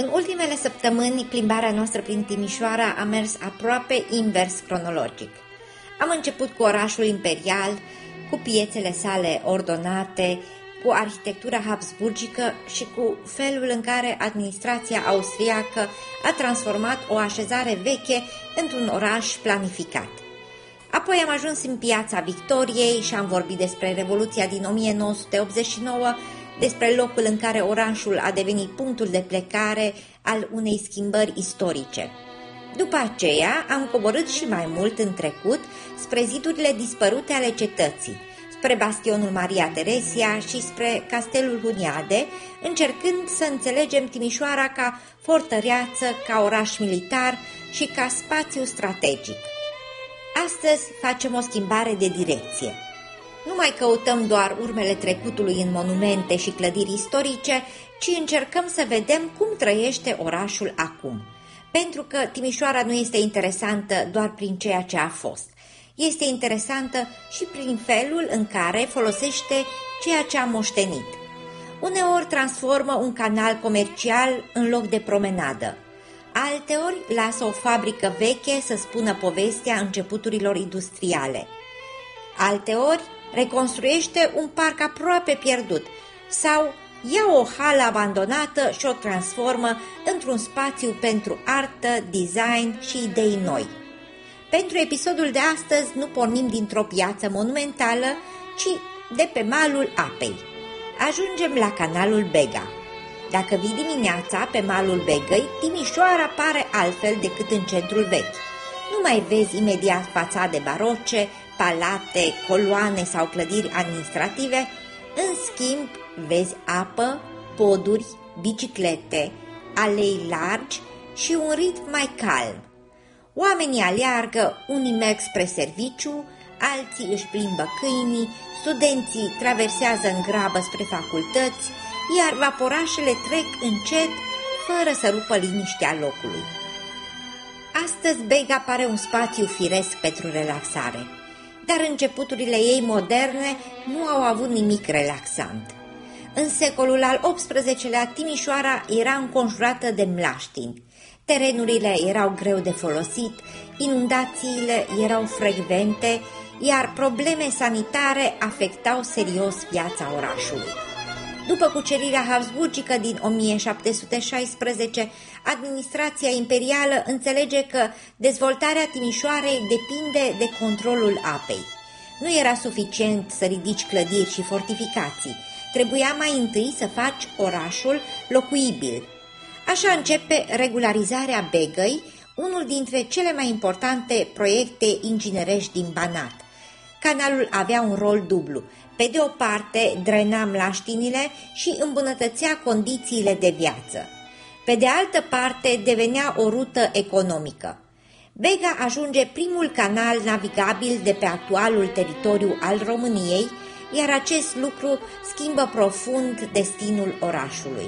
În ultimele săptămâni, plimbarea noastră prin Timișoara a mers aproape invers cronologic. Am început cu orașul imperial, cu piețele sale ordonate, cu arhitectura habsburgică și cu felul în care administrația austriacă a transformat o așezare veche într-un oraș planificat. Apoi am ajuns în Piața Victoriei și am vorbit despre Revoluția din 1989, despre locul în care orașul a devenit punctul de plecare al unei schimbări istorice. După aceea am coborât și mai mult în trecut spre zidurile dispărute ale cetății, spre bastionul Maria Teresia și spre Castelul Huniade, încercând să înțelegem Timișoara ca fortăreață, ca oraș militar și ca spațiu strategic. Astăzi facem o schimbare de direcție. Nu mai căutăm doar urmele trecutului în monumente și clădiri istorice, ci încercăm să vedem cum trăiește orașul acum. Pentru că Timișoara nu este interesantă doar prin ceea ce a fost. Este interesantă și prin felul în care folosește ceea ce a moștenit. Uneori transformă un canal comercial în loc de promenadă. Alteori lasă o fabrică veche să spună povestea începuturilor industriale. Alteori reconstruiește un parc aproape pierdut sau ia o hală abandonată și o transformă într-un spațiu pentru artă, design și idei noi. Pentru episodul de astăzi nu pornim dintr-o piață monumentală, ci de pe malul apei. Ajungem la canalul Bega. Dacă vii dimineața pe malul Begăi, Timișoara pare altfel decât în centrul vechi. Nu mai vezi imediat fațade baroce, palate, coloane sau clădiri administrative, în schimb vezi apă, poduri, biciclete, alei largi și un ritm mai calm. Oamenii aleargă, unii merg spre serviciu, alții își plimbă câinii, studenții traversează în grabă spre facultăți, iar vaporașele trec încet, fără să rupă liniștea locului. Astăzi Bega pare un spațiu firesc pentru relaxare, dar începuturile ei moderne nu au avut nimic relaxant. În secolul al XVIII-lea, Timișoara era înconjurată de mlaștini. Terenurile erau greu de folosit, inundațiile erau frecvente, iar probleme sanitare afectau serios viața orașului. După cucerirea habsburgică din 1716, administrația imperială înțelege că dezvoltarea Timișoarei depinde de controlul apei. Nu era suficient să ridici clădiri și fortificații, trebuia mai întâi să faci orașul locuibil. Așa începe regularizarea Begăi, unul dintre cele mai importante proiecte inginerești din Banat. Canalul avea un rol dublu. Pe de o parte, drena mlaștinile și îmbunătățea condițiile de viață. Pe de altă parte, devenea o rută economică. Bega ajunge primul canal navigabil de pe actualul teritoriu al României, iar acest lucru schimbă profund destinul orașului.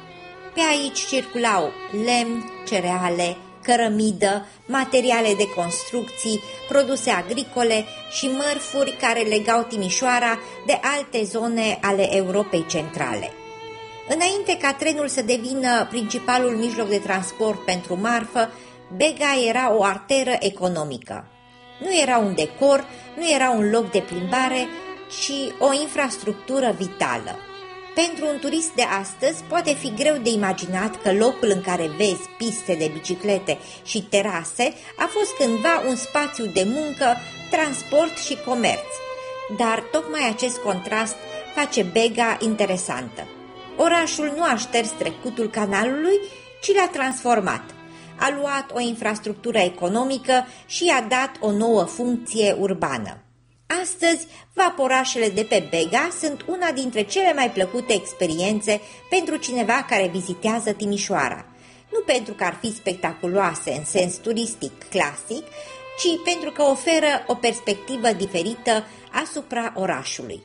Pe aici circulau lemn, cereale, cărămidă, materiale de construcții, produse agricole și mărfuri care legau Timișoara de alte zone ale Europei centrale. Înainte ca trenul să devină principalul mijloc de transport pentru marfă, Bega era o arteră economică. Nu era un decor, nu era un loc de plimbare, ci o infrastructură vitală. Pentru un turist de astăzi poate fi greu de imaginat că locul în care vezi piste de biciclete și terase a fost cândva un spațiu de muncă, transport și comerț. Dar tocmai acest contrast face Bega interesantă. Orașul nu a șters trecutul canalului, ci l-a transformat. A luat o infrastructură economică și i-a dat o nouă funcție urbană. Astăzi, vaporașele de pe Bega sunt una dintre cele mai plăcute experiențe pentru cineva care vizitează Timișoara. Nu pentru că ar fi spectaculoase în sens turistic clasic, ci pentru că oferă o perspectivă diferită asupra orașului.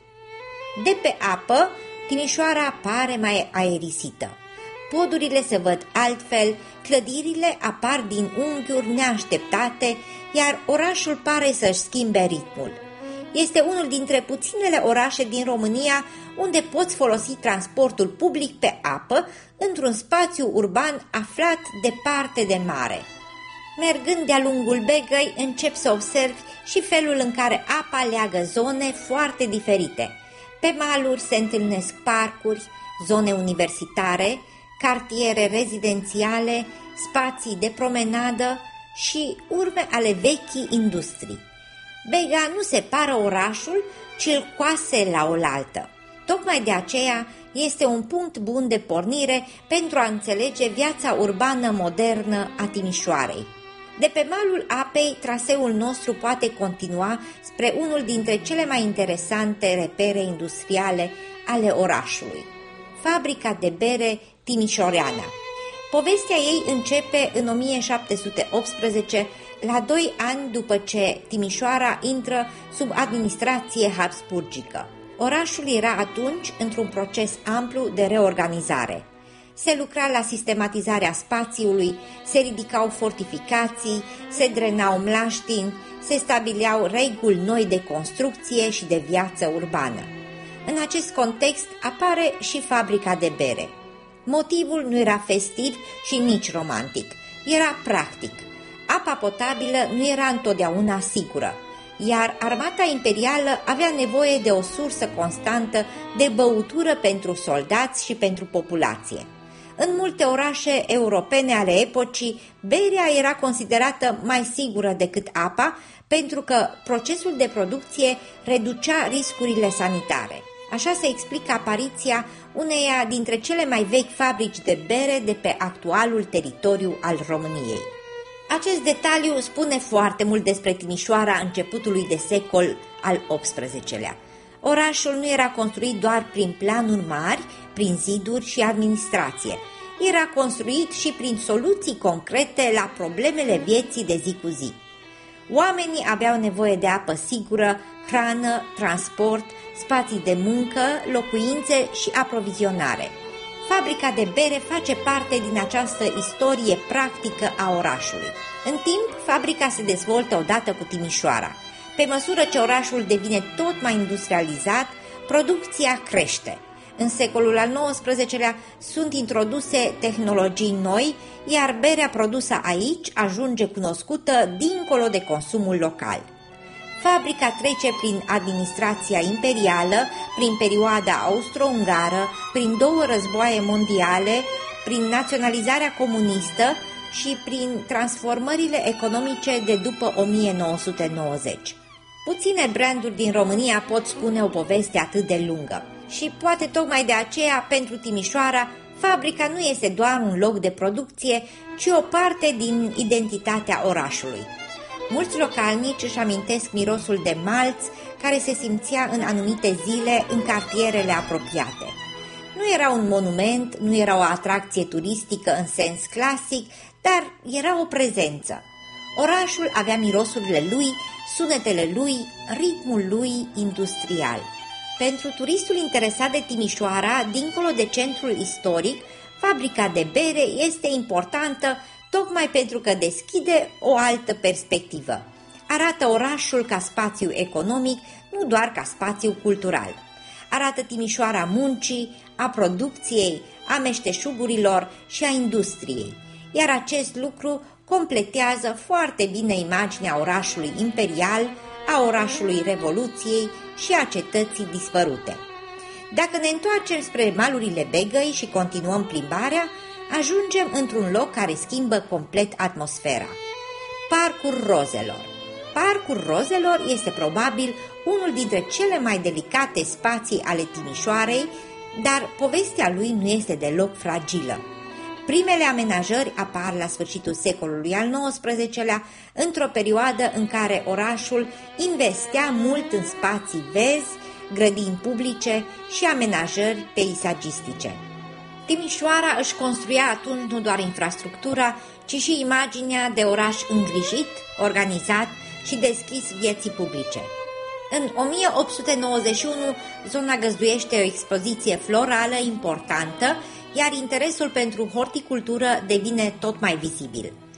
De pe apă, Timișoara pare mai aerisită. Podurile se văd altfel, clădirile apar din unghiuri neașteptate, iar orașul pare să-și schimbe ritmul. Este unul dintre puținele orașe din România unde poți folosi transportul public pe apă într-un spațiu urban aflat departe de mare. Mergând de-a lungul Begăi, începi să observi și felul în care apa leagă zone foarte diferite. Pe maluri se întâlnesc parcuri, zone universitare, cartiere rezidențiale, spații de promenadă și urme ale vechii industrii. Bega nu separă orașul, ci îl coase la oaltă. Tocmai de aceea este un punct bun de pornire pentru a înțelege viața urbană modernă a Timișoarei. De pe malul apei, traseul nostru poate continua spre unul dintre cele mai interesante repere industriale ale orașului, fabrica de bere timișoreană. Povestea ei începe în 1718, la 2 ani după ce Timișoara intră sub administrație habsburgică. Orașul era atunci într-un proces amplu de reorganizare. Se lucra la sistematizarea spațiului, se ridicau fortificații, se drenau mlaștini, se stabileau reguli noi de construcție și de viață urbană. În acest context apare și fabrica de bere. Motivul nu era festiv și nici romantic, era practic. Apa potabilă nu era întotdeauna sigură, iar armata imperială avea nevoie de o sursă constantă de băutură pentru soldați și pentru populație. În multe orașe europene ale epocii, berea era considerată mai sigură decât apa, pentru că procesul de producție reducea riscurile sanitare. Așa se explică apariția uneia dintre cele mai vechi fabrici de bere de pe actualul teritoriu al României. Acest detaliu spune foarte mult despre Timișoara începutului de secol al XVIII-lea. Orașul nu era construit doar prin planuri mari, prin ziduri și administrație. Era construit și prin soluții concrete la problemele vieții de zi cu zi. Oamenii aveau nevoie de apă sigură, hrană, transport, spații de muncă, locuințe și aprovizionare. Fabrica de bere face parte din această istorie practică a orașului. În timp, fabrica se dezvoltă odată cu Timișoara. Pe măsură ce orașul devine tot mai industrializat, producția crește. În secolul al XIX-lea sunt introduse tehnologii noi, iar berea produsă aici ajunge cunoscută dincolo de consumul local. Fabrica trece prin administrația imperială, prin perioada austro-ungară, prin 2 războaie mondiale, prin naționalizarea comunistă și prin transformările economice de după 1990. Puține branduri din România pot spune o poveste atât de lungă. Și poate tocmai de aceea, pentru Timișoara, fabrica nu este doar un loc de producție, ci o parte din identitatea orașului. Mulți localnici își amintesc mirosul de malț care se simțea în anumite zile în cartierele apropiate. Nu era un monument, nu era o atracție turistică în sens clasic, dar era o prezență. Orașul avea mirosurile lui, sunetele lui, ritmul lui industrial. Pentru turistul interesat de Timișoara, dincolo de centrul istoric, fabrica de bere este importantă tocmai pentru că deschide o altă perspectivă. Arată orașul ca spațiu economic, nu doar ca spațiu cultural. Arată Timișoara muncii, a producției, a meșteșugurilor și a industriei, iar acest lucru completează foarte bine imaginea orașului imperial, a orașului Revoluției și a cetății dispărute. Dacă ne întoarcem spre malurile Begăi și continuăm plimbarea, ajungem într-un loc care schimbă complet atmosfera. Parcul Rozelor. Parcul Rozelor este probabil unul dintre cele mai delicate spații ale Timișoarei, dar povestea lui nu este deloc fragilă. Primele amenajări apar la sfârșitul secolului al XIX-lea, într-o perioadă în care orașul investea mult în spații verzi, grădini publice și amenajări peisagistice. Timișoara își construia atunci nu doar infrastructura, ci și imaginea de oraș îngrijit, organizat și deschis vieții publice. În 1891, zona găzduiește o expoziție florală importantă, iar interesul pentru horticultură devine tot mai vizibil.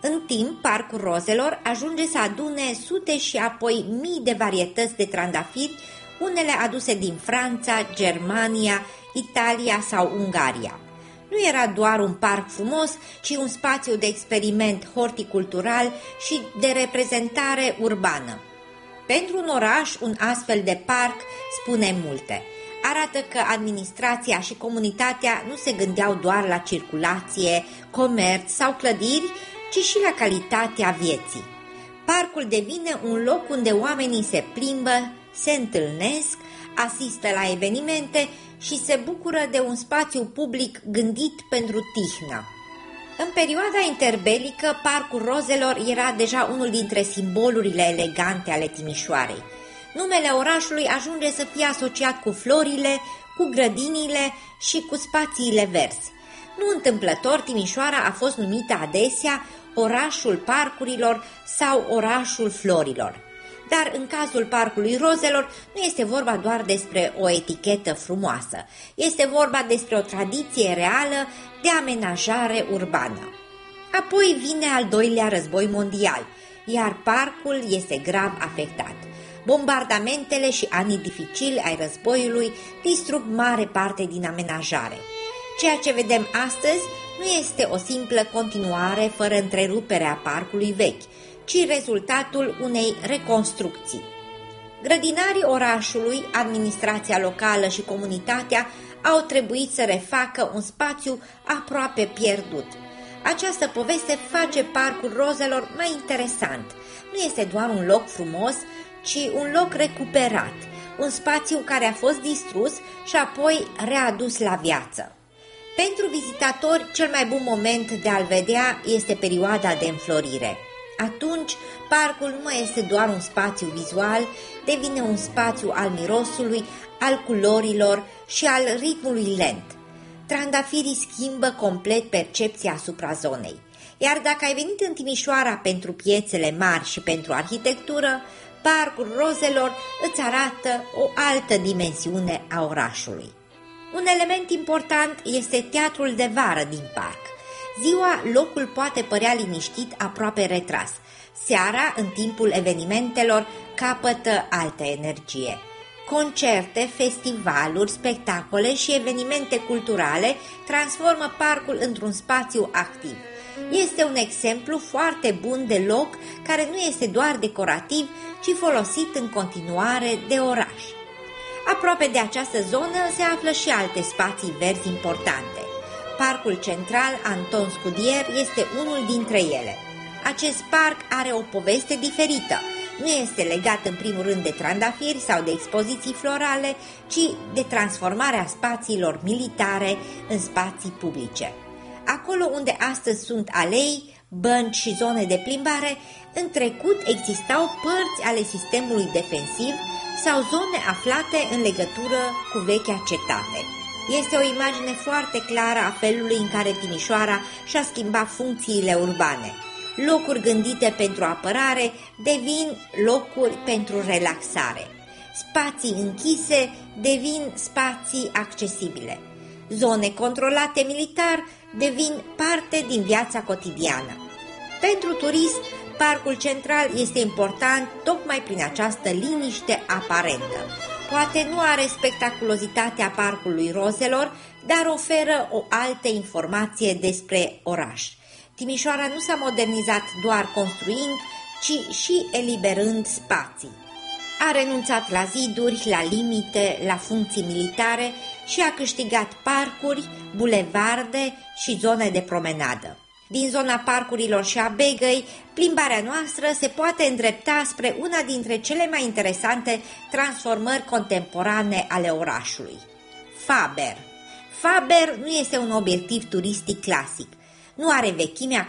În timp, Parcul Rozelor ajunge să adune sute și apoi mii de varietăți de trandafiri, unele aduse din Franța, Germania, Italia sau Ungaria. Nu era doar un parc frumos, ci un spațiu de experiment horticultural și de reprezentare urbană. Pentru un oraș, un astfel de parc spune multe. Arată că administrația și comunitatea nu se gândeau doar la circulație, comerț sau clădiri, ci și la calitatea vieții. Parcul devine un loc unde oamenii se plimbă, se întâlnesc, asistă la evenimente și se bucură de un spațiu public gândit pentru tihnă. În perioada interbelică, Parcul Rozelor era deja unul dintre simbolurile elegante ale Timișoarei. Numele orașului ajunge să fie asociat cu florile, cu grădinile și cu spațiile verzi. Nu întâmplător, Timișoara a fost numită adesea orașul parcurilor sau orașul florilor. Dar în cazul Parcului Rozelor nu este vorba doar despre o etichetă frumoasă, este vorba despre o tradiție reală de amenajare urbană. Apoi vine al doilea război mondial, iar parcul este grav afectat. Bombardamentele și anii dificili ai războiului distrug mare parte din amenajare. Ceea ce vedem astăzi nu este o simplă continuare fără întrerupere a parcului vechi, ci rezultatul unei reconstrucții. Grădinarii orașului, administrația locală și comunitatea au trebuit să refacă un spațiu aproape pierdut. Această poveste face Parcul Rozelor mai interesant. Nu este doar un loc frumos, ci un loc recuperat, un spațiu care a fost distrus și apoi readus la viață. Pentru vizitatori, cel mai bun moment de a-l vedea este perioada de înflorire. Atunci, parcul nu mai este doar un spațiu vizual, devine un spațiu al mirosului, al culorilor și al ritmului lent. Trandafirii schimbă complet percepția asupra zonei. Iar dacă ai venit în Timișoara pentru piețele mari și pentru arhitectură, Parcul Rozelor îți arată o altă dimensiune a orașului. Un element important este teatrul de vară din parc. Ziua, locul poate părea liniștit, aproape retras. Seara, în timpul evenimentelor, capătă altă energie. Concerte, festivaluri, spectacole și evenimente culturale transformă parcul într-un spațiu activ. Este un exemplu foarte bun de loc care nu este doar decorativ, ci folosit în continuare de oraș. Aproape de această zonă se află și alte spații verzi importante. Parcul Central Anton Scudier este unul dintre ele. Acest parc are o poveste diferită. Nu este legat în primul rând de trandafiri sau de expoziții florale, ci de transformarea spațiilor militare în spații publice. Acolo unde astăzi sunt alei, bănci și zone de plimbare, în trecut existau părți ale sistemului defensiv sau zone aflate în legătură cu vechea cetate. Este o imagine foarte clară a felului în care Timișoara și-a schimbat funcțiile urbane. Locuri gândite pentru apărare devin locuri pentru relaxare. Spații închise devin spații accesibile. Zone controlate militar devin parte din viața cotidiană. Pentru turist, Parcul Central este important tocmai prin această liniște aparentă. Poate nu are spectaculozitatea Parcului Rozelor, dar oferă o altă informație despre oraș. Timișoara nu s-a modernizat doar construind, ci și eliberând spații. A renunțat la ziduri, la limite, la funcții militare și a câștigat parcuri, bulevarde și zone de promenadă. Din zona parcurilor și a Begăi, plimbarea noastră se poate îndrepta spre una dintre cele mai interesante transformări contemporane ale orașului. Faber. Faber nu este un obiectiv turistic clasic. Nu are vechimea